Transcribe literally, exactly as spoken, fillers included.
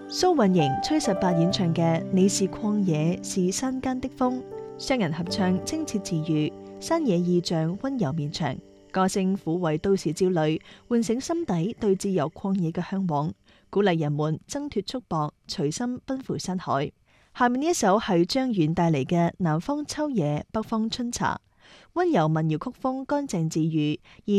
蘇運瑩、崔十八演唱嘅《你是曠野，是山間的風》，雙人合唱清澈治癒，山野意象溫柔綿長，歌聲撫慰都市焦慮，喚醒心底對自由曠野嘅向往，鼓勵人們掙脫束縛，隨心奔赴山海。下面呢一首係張遠帶嚟嘅《南方秋野，北方春茶》，溫柔民謠曲風，乾淨治癒。而